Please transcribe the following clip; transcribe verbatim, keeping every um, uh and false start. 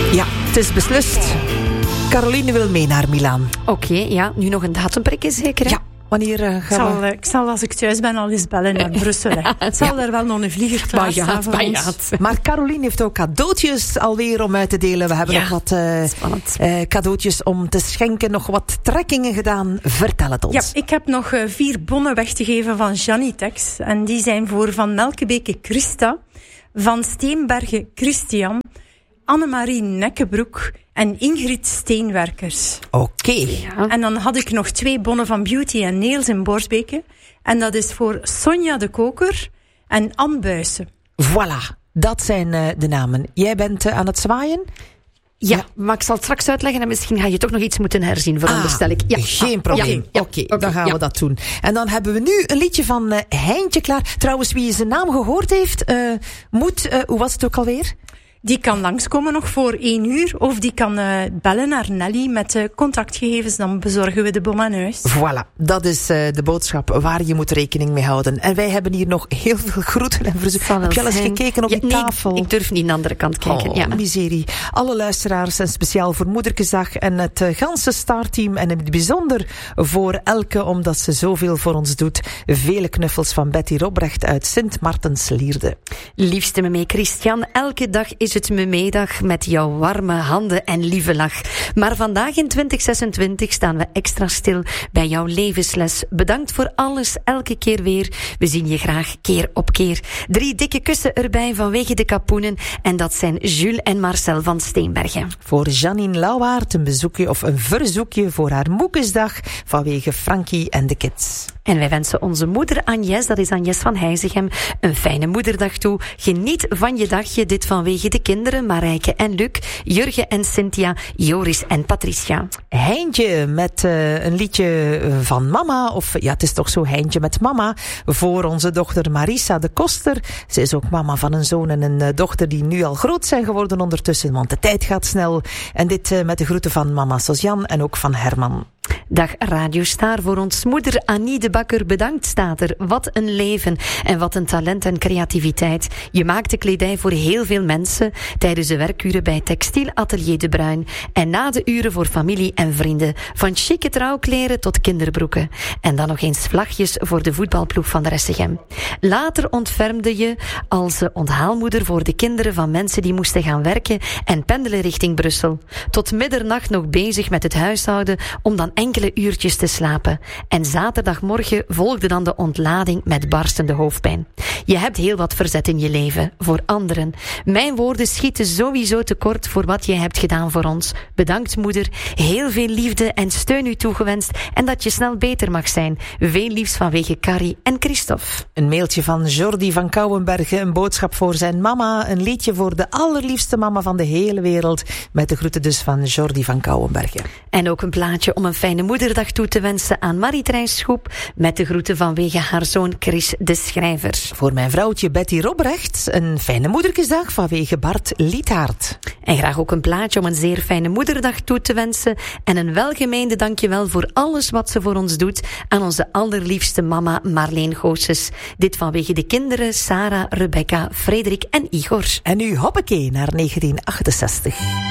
Ja, het is beslist. Caroline wil mee naar Milaan. Oké, okay, ja. Nu nog een datum prikken, zeker? Hè? Ja. Wanneer uh, gaan ik, zal, we... ik zal, als ik thuis ben, al eens bellen naar Brussel. Hè. Het zal ja. er wel nog een vlieger klaar staan voor ons. Maar Caroline heeft ook cadeautjes alweer om uit te delen. We hebben ja, nog wat uh, uh, cadeautjes om te schenken. Nog wat trekkingen gedaan. Vertel het ons. Ja, ik heb nog uh, vier bonnen weg te geven van Janitex. En die zijn voor Van Melkebeke Christa, Van Steenbergen Christian, Annemarie Nekkebroek en Ingrid Steenwerkers. Oké. Okay. Ja. En dan had ik nog twee bonnen van Beauty and Nails in Borsbeke. En dat is voor Sonja de Koker en Anne Buijsen. Voilà, dat zijn uh, de namen. Jij bent uh, aan het zwaaien? Ja, ja, maar ik zal het straks uitleggen en misschien ga je toch nog iets moeten herzien, veronderstel ik. Ja. Geen probleem. Ja. Oké, okay, okay, dan gaan ja. we dat doen. En dan hebben we nu een liedje van uh, Heintje klaar. Trouwens, wie zijn naam gehoord heeft, uh, moet, uh, hoe was het ook alweer? Die kan langskomen nog voor één uur. Of die kan uh, bellen naar Nelly met uh, contactgegevens. Dan bezorgen we de bom aan huis. Voilà, dat is uh, de boodschap waar je moet rekening mee houden. En wij hebben hier nog heel veel groeten en verzoeken. Heb je al eens gekeken op ja, die nee, tafel? Ik durf niet aan de andere kant kijken. Oh, ja. miserie. Alle luisteraars en speciaal voor Moederkesdag en het uh, ganse Starteam. En in het bijzonder voor Elke, omdat ze zoveel voor ons doet. Vele knuffels van Betty Robrecht uit Sint-Martens-Lierde. Liefste me mee, Christian. Elke dag is het me meedag met jouw warme handen en lieve lach. Maar vandaag in twintig zesentwintig staan we extra stil bij jouw levensles. Bedankt voor alles, elke keer weer. We zien je graag keer op keer. Drie dikke kussen erbij vanwege de kapoenen. En dat zijn Jules en Marcel van Steenbergen. Voor Janine Lauwaard een bezoekje of een verzoekje voor haar Moekesdag vanwege Frankie en de kids. En wij wensen onze moeder Agnes, dat is Agnes van Heijzegem, een fijne moederdag toe. Geniet van je dagje, dit vanwege de kinderen Marijke en Luc, Jurgen en Cynthia, Joris en Patricia. Heintje met uh, een liedje van mama, of ja, het is toch zo Heintje met mama, voor onze dochter Marisa de Koster. Ze is ook mama van een zoon en een uh, dochter die nu al groot zijn geworden ondertussen, want de tijd gaat snel. En dit uh, met de groeten van mama Sosjan en ook van Herman. Dag Radio Star voor ons moeder Annie de Bakker. Bedankt staat er. Wat een leven en wat een talent en creativiteit. Je maakte kledij voor heel veel mensen tijdens de werkuren bij Textiel Atelier De Bruin en na de uren voor familie en vrienden. Van chique trouwkleren tot kinderbroeken. En dan nog eens vlagjes voor de voetbalploeg van de Ressegem. Later ontfermde je als onthaalmoeder voor de kinderen van mensen die moesten gaan werken en pendelen richting Brussel. Tot middernacht nog bezig met het huishouden om dan enkele uurtjes te slapen. En zaterdagmorgen volgde dan de ontlading met barstende hoofdpijn. Je hebt heel wat verzet in je leven, voor anderen. Mijn woorden schieten sowieso tekort voor wat jij hebt gedaan voor ons. Bedankt moeder, heel veel liefde en steun u toegewenst en dat je snel beter mag zijn. Veel liefs vanwege Carrie en Christophe. Een mailtje van Jordi van Kouwenbergen, een boodschap voor zijn mama, een liedje voor de allerliefste mama van de hele wereld, met de groeten dus van Jordi van Kouwenbergen. En ook een plaatje om een fijne moederdag toe te wensen aan Marie-Trein Schoep, met de groeten vanwege haar zoon Chris de Schrijver. Voor mijn vrouwtje Betty Robrecht, een fijne moederkesdag vanwege Bart Liethaard. En graag ook een plaatje om een zeer fijne moederdag toe te wensen en een welgemeende dankjewel voor alles wat ze voor ons doet aan onze allerliefste mama Marleen Goossens. Dit vanwege de kinderen Sarah, Rebecca, Frederik en Igor. En nu hoppakee naar negentien achtenzestig.